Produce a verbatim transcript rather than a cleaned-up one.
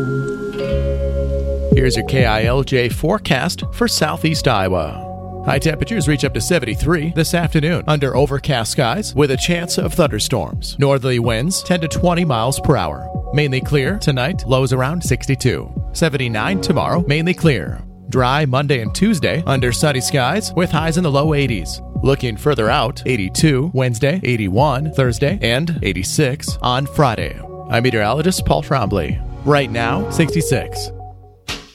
Here's your K I L J forecast for southeast Iowa. High temperatures reach up to seventy-three this afternoon under overcast skies with a chance of thunderstorms. Northerly winds ten to twenty miles per hour. Mainly clear tonight, lows around sixty-two. seventy-nine tomorrow, mainly clear. Dry Monday and Tuesday under sunny skies with highs in the low eighties. Looking further out, eighty-two Wednesday, eighty-one Thursday, and eighty-six on Friday. I'm meteorologist Paul Trombley. Right now, sixty-six.